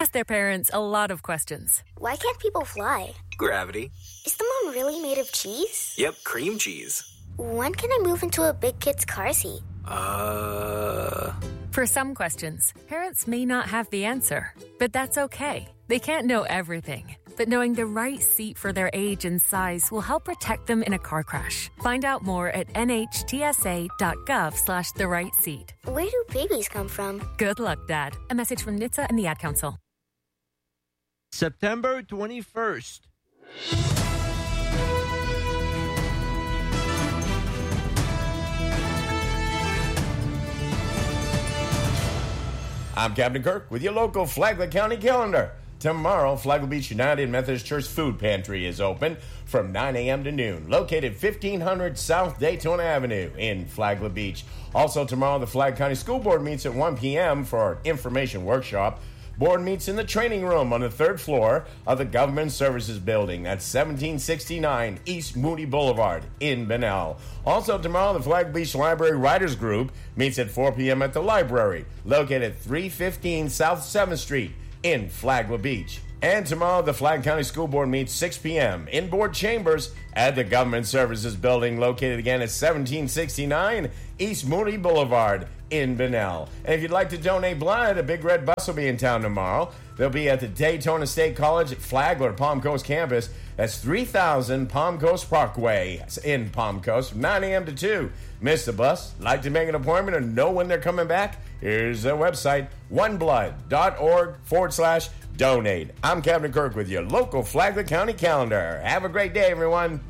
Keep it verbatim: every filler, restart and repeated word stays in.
ask their parents a lot of questions. Why can't people fly? Gravity. Is the moon really made of cheese? Yep, cream cheese. When can I move into a big kid's car seat? Uh... For some questions, parents may not have the answer, but that's okay. They can't know everything, but knowing the right seat for their age and size will help protect them in a car crash. Find out more at nhtsa.gov slash the right seat. Where do babies come from? Good luck, Dad. A message from N H T S A and the Ad Council. September twenty-first. I'm Captain Kirk with your local Flagler County calendar. Tomorrow, Flagler Beach United Methodist Church Food Pantry is open from nine a.m. to noon, located fifteen hundred South Daytona Avenue in Flagler Beach. Also tomorrow, the Flagler County School Board meets at one p.m. for an information workshop. Board meets in the training room on the third floor of the Government Services Building at seventeen sixty-nine East Moody Boulevard in Bunnell. Also tomorrow, the Flagler Beach Library Writers Group meets at four p.m. at the library, located at three fifteen South seventh Street in Flagler Beach. And tomorrow, the Flagler County School Board meets six p.m. in board chambers at the Government Services Building, located again at seventeen sixty-nine East Moody Boulevard in Bunnell. And if you'd like to donate blood, a Big Red Bus will be in town tomorrow. They'll be at the Daytona State College at Flagler Palm Coast campus. That's three thousand Palm Coast Parkway in Palm Coast from nine a.m. to two. Miss the bus? Like to make an appointment or know when they're coming back? Here's their website, oneblood.org forward slash donate. I'm Captain Kirk with your local Flagler County calendar. Have a great day, everyone.